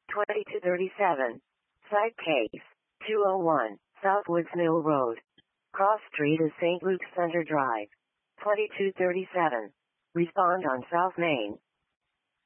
2237. Side case. 201. Southwoods Mill Road. Cross Street is St. Luke's Center Drive. 2237. Respond on South Main.